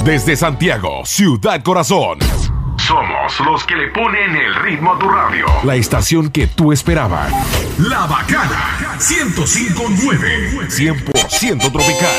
Desde Santiago, Ciudad Corazón. Somos los que le ponen el ritmo a tu radio. La estación que tú esperabas. La Bacana 105.9. 100% tropical.